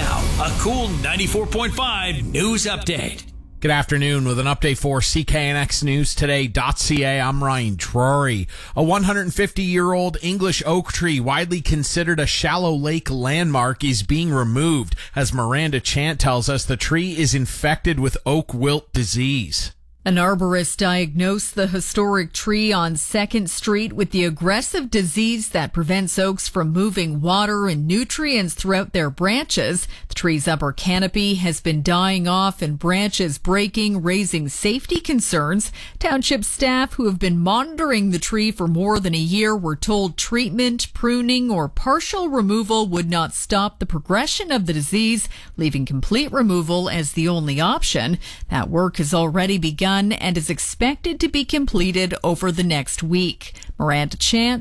Now, a cool 94.5 news update. Good afternoon with an update for CKNXNewsToday.ca. I'm Ryan Drury. A 150-year-old English oak tree, widely considered a shallow lake landmark, is being removed. As Miranda Chant tells us, the tree is infected with oak wilt disease. An arborist diagnosed the historic tree on 2nd Street with the aggressive disease that prevents oaks from moving water and nutrients throughout their branches. The tree's upper canopy has been dying off and branches breaking, raising safety concerns. Township staff who have been monitoring the tree for more than a year were told treatment, pruning, or partial removal would not stop the progression of the disease, leaving complete removal as the only option. That work has already begun and is expected to be completed over the next week. Miranda Chant,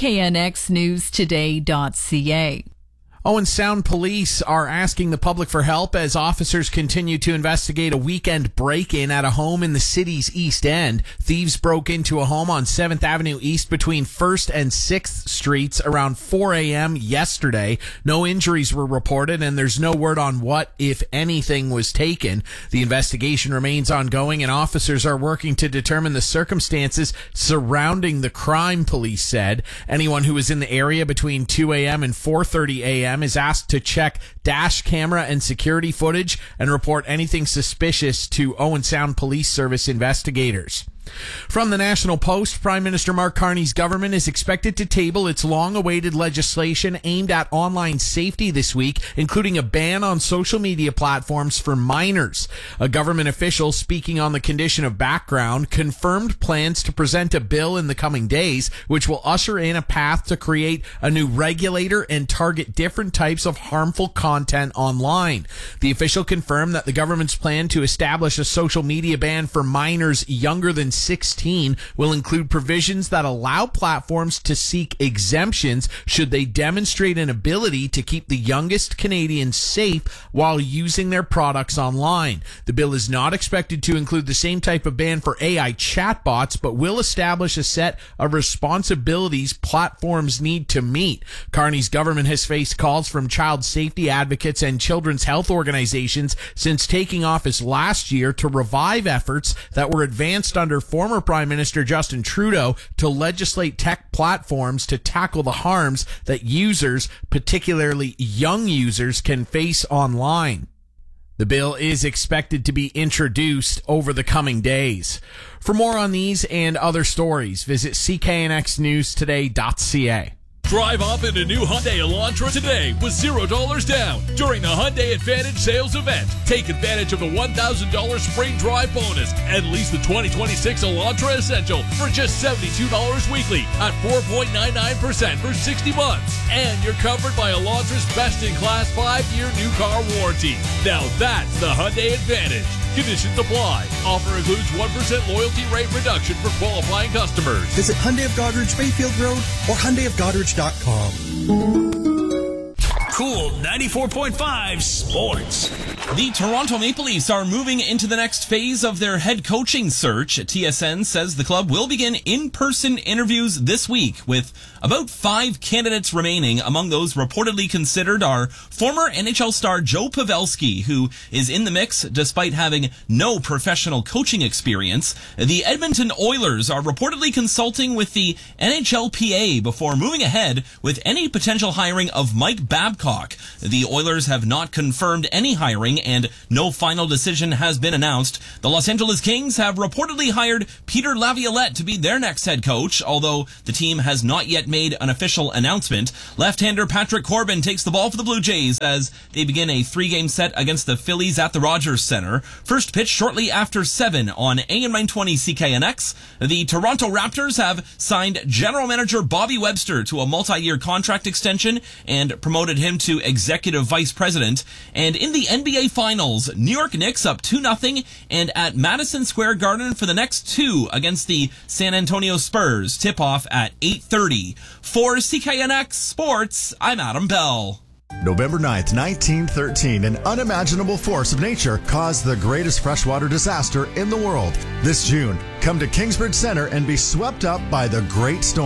CKNXNewsToday.ca. Owen Sound police are asking the public for help as officers continue to investigate a weekend break-in at a home in the city's East End. Thieves broke into a home on 7th Avenue East between 1st and 6th Streets around 4 a.m. yesterday. No injuries were reported, and there's no word on what, if anything, was taken. The investigation remains ongoing, and officers are working to determine the circumstances surrounding the crime, police said. Anyone who was in the area between 2 a.m. and 4:30 a.m. is asked to check dash camera and security footage and report anything suspicious to Owen Sound Police Service investigators. From the National Post, Prime Minister Mark Carney's government is expected to table its long-awaited legislation aimed at online safety this week, including a ban on social media platforms for minors. A government official speaking on the condition of background confirmed plans to present a bill in the coming days, which will usher in a path to create a new regulator and target different types of harmful content online. The official confirmed that the government's plan to establish a social media ban for minors younger than 16 will include provisions that allow platforms to seek exemptions should they demonstrate an ability to keep the youngest Canadians safe while using their products online. The bill is not expected to include the same type of ban for AI chatbots, but will establish a set of responsibilities platforms need to meet. Carney's government has faced calls from child safety advocates and children's health organizations since taking office last year to revive efforts that were advanced under former Prime Minister Justin Trudeau to legislate tech platforms to tackle the harms that users, particularly young users, can face online. The bill is expected to be introduced over the coming days. For more on these and other stories, visit CKNXNewsToday.ca. Drive up in a new Hyundai Elantra today with $0 down during the Hyundai Advantage sales event. Take advantage of the $1,000 spring drive bonus and lease the 2026 Elantra Essential for just $72 weekly at 4.99% for 60 months. And you're covered by Elantra's best-in-class 5-year new car warranty. Now that's the Hyundai Advantage. Conditions apply. Offer includes 1% loyalty rate reduction for qualifying customers. Visit Hyundai of Goderich Bayfield Road or HyundaiofGoderich.com. Cool 94.5 Sports. The Toronto Maple Leafs are moving into the next phase of their head coaching search. TSN says the club will begin in-person interviews this week with about 5 candidates remaining. Among those reportedly considered are former NHL star Joe Pavelski, who is in the mix despite having no professional coaching experience. The Edmonton Oilers are reportedly consulting with the NHLPA before moving ahead with any potential hiring of Mike Babcock. The Oilers have not confirmed any hiring and no final decision has been announced. The Los Angeles Kings have reportedly hired Peter Laviolette to be their next head coach, although the team has not yet made an official announcement. Left-hander Patrick Corbin takes the ball for the Blue Jays as they begin a 3-game set against the Phillies at the Rogers Center. First pitch shortly after 7 on AM 920 CKNX. The Toronto Raptors have signed general manager Bobby Webster to a multi-year contract extension and promoted him to executive vice president. And in the NBA Finals, New York Knicks up 2-0 and at Madison Square Garden for the next 2 against the San Antonio Spurs. Tip-off at 8:30. For CKNX Sports, I'm Adam Bell. November 9th, 1913, an unimaginable force of nature caused the greatest freshwater disaster in the world. This June, come to Kingsbridge Center and be swept up by the Great Storm.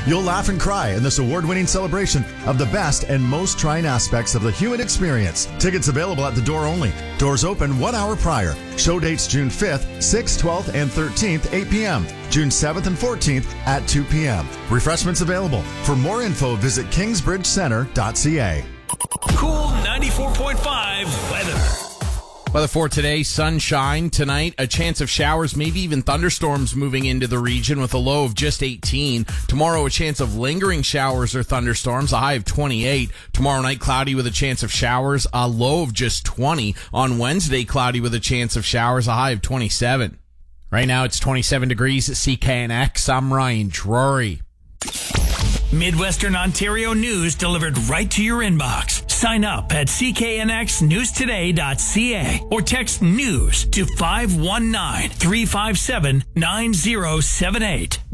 You'll laugh and cry in this award-winning celebration of the best and most trying aspects of the human experience. Tickets available at the door only. Doors open 1 hour prior. Show dates June 5th, 6th, 12th, and 13th, 8 p.m. June 7th and 14th at 2 p.m. Refreshments available. For more info, visit kingsbridgecenter.ca. Cool 94.5 weather. Weather for today, sunshine. Tonight, a chance of showers, maybe even thunderstorms moving into the region with a low of just 18. Tomorrow, a chance of lingering showers or thunderstorms, a high of 28. Tomorrow night, cloudy with a chance of showers, a low of just 20. On Wednesday, cloudy with a chance of showers, a high of 27. Right now, it's 27 degrees at CKNX. I'm Ryan Drury. Midwestern Ontario news delivered right to your inbox. Sign up at cknxnewstoday.ca or text news to 519-357-9078.